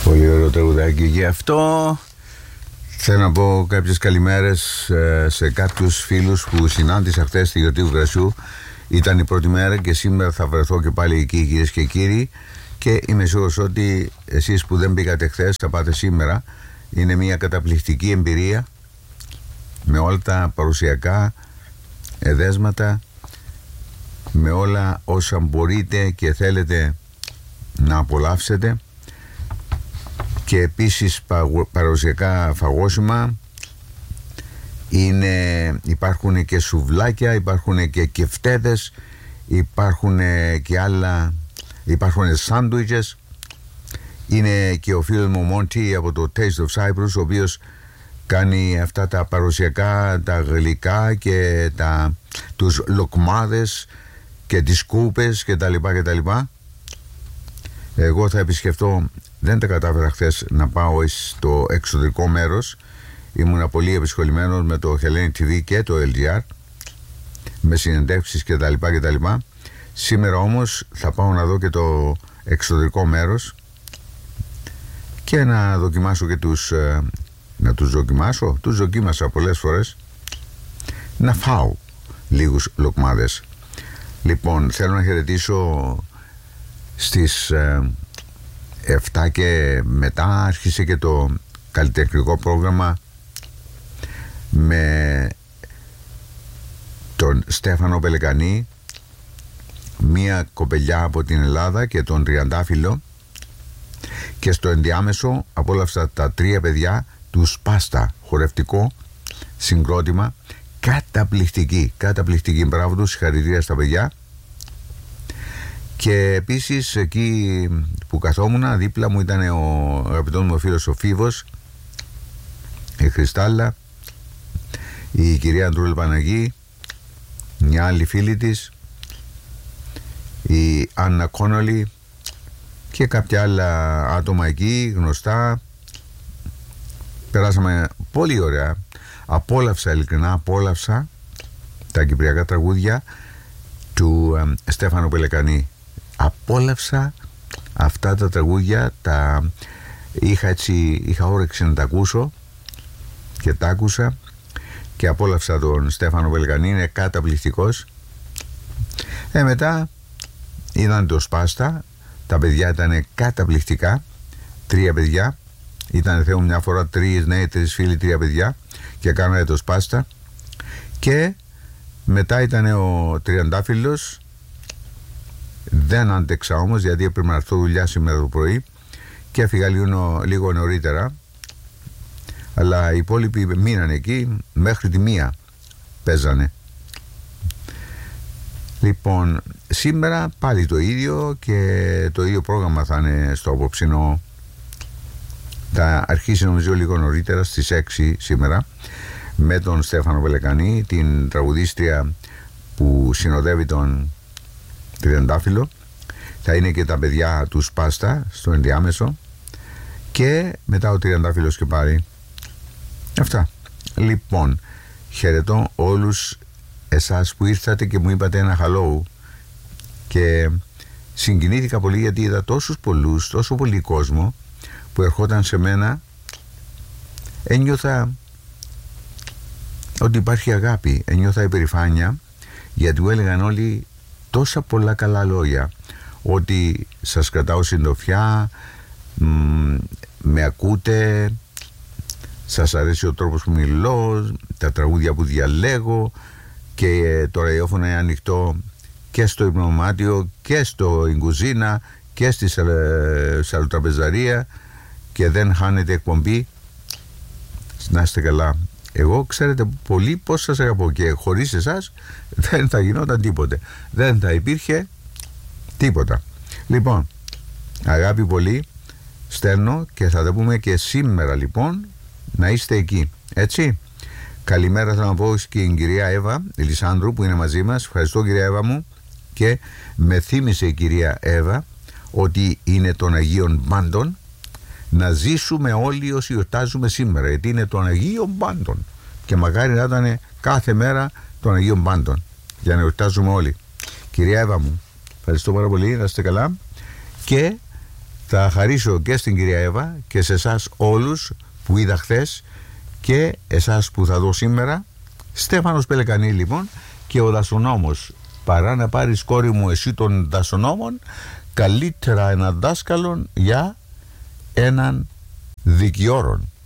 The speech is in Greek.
Πολύ ωραίο τραγουδάκι και αυτό. Θέλω να πω κάποιες καλημέρες σε κάποιους φίλους που συνάντησα χθες στη γιορτή του Κρασιού. Ήταν η πρώτη μέρα και σήμερα θα βρεθώ και πάλι εκεί, κυρίες και κύριοι, και είμαι σίγουρος ότι εσείς που δεν πήγατε χθες θα πάτε σήμερα. Είναι μια καταπληκτική εμπειρία με όλα τα παρουσιακά εδέσματα, με όλα όσα μπορείτε και θέλετε να απολαύσετε, και επίσης παραδοσιακά φαγόσιμα. Υπάρχουν και σουβλάκια, υπάρχουν και κεφτέδες, υπάρχουν και άλλα, υπάρχουν σάντουιτζες. Είναι και ο φίλος μου Μόντι από το Taste of Cyprus, ο οποίος κάνει αυτά τα παραδοσιακά, τα γλυκά και τους λοκμάδες και τις κούπες και τα λοιπά και τα λοιπά. Εγώ θα επισκεφτώ, δεν τα κατάφερα χθες να πάω στο εξωτερικό μέρος. Ήμουν πολύ επισχολημένος με το Hellenic TV και το LGR, με συνεντεύξεις και τα λοιπά και τα λοιπά. Σήμερα όμως θα πάω να δω και το εξωτερικό μέρος και να δοκιμάσω και τους δοκίμασα πολλές φορές, να φάω λίγους λοκμάδες. Λοιπόν, θέλω να χαιρετήσω στις 7 και μετά άρχισε και το καλλιτεχνικό πρόγραμμα με τον Στέφανο Πελεκανή, μία κοπελιά από την Ελλάδα, και τον Τριαντάφυλλο, και στο ενδιάμεσο απόλαυσα τα 3 παιδιά του Σπάστα, χορευτικό συγκρότημα, καταπληκτική, μπράβο τους, συγχαρητήρια στα παιδιά. Και επίσης εκεί που καθόμουν δίπλα μου ήταν ο αγαπητός μου φίλος ο Φίβος, η Χριστάλλα, η κυρία Αντρούλη Παναγή, μια άλλη φίλη της, η Άννα Κόνολη και κάποια άλλα άτομα εκεί γνωστά. Περάσαμε πολύ ωραία. Ειλικρινά απόλαυσα τα κυπριακά τραγούδια του Στέφανου Πελεκανή. Απόλαυσα αυτά τα τραγούδια, είχα όρεξη να τα ακούσω και τα άκουσα και απόλαυσα τον Στέφανο Πελεκανή, είναι καταπληκτικός. Μετά είδαν το Σπάστα, τα παιδιά ήταν καταπληκτικά, 3 παιδιά, ήταν θέλω μια φορά 3 νέοι, 3 φίλοι, 3 παιδιά, και κάνανε το Σπάστα. Και μετά ήταν ο Τριαντάφυλλος. Δεν άντεξα όμως, γιατί έπρεπε να έρθω δουλειά σήμερα το πρωί και έφυγα λίγο νωρίτερα, αλλά οι υπόλοιποι μείναν εκεί μέχρι τη 1 παίζανε. Λοιπόν, σήμερα πάλι το ίδιο, και το ίδιο πρόγραμμα θα είναι στο απόψινό. Θα αρχίσει νομίζω λίγο νωρίτερα, στις 6 σήμερα, με τον Στέφανο Πελεκανή, την τραγουδίστρια που συνοδεύει τον Τριαντάφυλλο. Θα είναι και τα παιδιά του Σπάστα στο ενδιάμεσο, και μετά ο Τριαντάφυλλος και πάλι. Αυτά. Λοιπόν, χαιρετώ όλους εσάς που ήρθατε και μου είπατε ένα hello, και συγκινήθηκα πολύ γιατί είδα τόσο πολύ κόσμο που ερχόταν σε μένα. Ένιωθα ότι υπάρχει αγάπη, ένιωθα υπερηφάνεια, γιατί μου έλεγαν όλοι τόσα πολλά καλά λόγια, ότι σας κρατάω συντροφιά, με ακούτε, σας αρέσει ο τρόπος που μιλώ, τα τραγούδια που διαλέγω, και το ραδιόφωνο είναι ανοιχτό και στο υπνοδωμάτιο και στο κουζίνα και στη σαλοτραπεζαρία, και δεν χάνετε εκπομπή. Να είστε καλά. Εγώ ξέρετε πολύ πως σας αγαπώ, και χωρίς εσάς δεν θα γινόταν τίποτε, δεν θα υπήρχε τίποτα. Λοιπόν, αγάπη πολύ στέλνω, και θα τα πούμε και σήμερα. Λοιπόν, να είστε εκεί, έτσι. Καλημέρα θα να πω και την κυρία Εύα Ελισάνδρου που είναι μαζί μας. Ευχαριστώ κυρία Εύα μου, και με θύμισε η κυρία Εύα ότι είναι των Αγίων Πάντων. Να ζήσουμε όλοι όσοι γιορτάζουμε σήμερα, γιατί είναι των Αγίων Πάντων, και μακάρι να ήταν κάθε μέρα των Αγίων Πάντων, για να γιορτάζουμε όλοι. Κυρία Εύα μου, ευχαριστώ πάρα πολύ, να είστε καλά, και θα χαρίσω και στην κυρία Εύα και σε εσάς όλους που είδα χθες και εσάς που θα δω σήμερα. Στέφανος Πελεκανή λοιπόν, και ο δασονόμος. Παρά να πάρεις, κόρη μου, εσύ των δασονόμων, καλύτερα έναν δάσκαλον για έναν δικιόρον.